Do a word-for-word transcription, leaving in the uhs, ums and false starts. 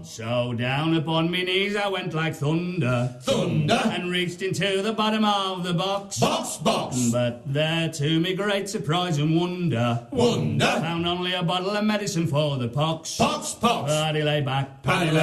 So down upon me knees I went like thunder, thunder, and reached into the bottom of the box, box, box. But there, to me great surprise and wonder, wonder, found only a bottle of medicine for the pox. Pox, pox. Paddy lay back, Paddy lay